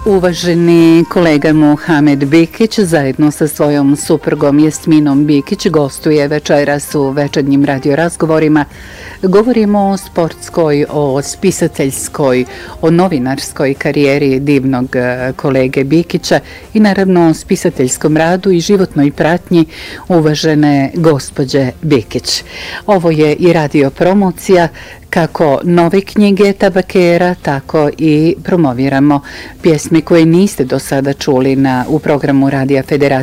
Uvaženi kolega Muhamed Bikić zajedno sa svojom suprugom Jasminom Bikić gostuje večeras u večernjim radiorazgovorima. Govorimo o sportskoj, o spisateljskoj, o novinarskoj karijeri divnog kolege Bikića i naravno o spisateljskom radu i životnoj pratnji uvažene gospođe Bikić. Ovo je i radio promocija kako nove knjige tabakera, tako i promoviramo pjesme koje niste do sada čuli u programu Radija Federacije